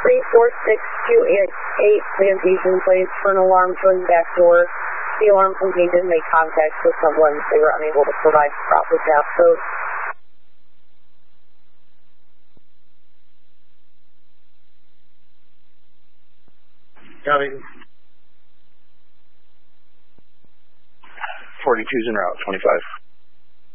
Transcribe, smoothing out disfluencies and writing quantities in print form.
34628 Plantation Place for an alarm showing back door. The alarm company did make contact with someone. They were unable to provide proper passcode. Copy. 42's en route, 25.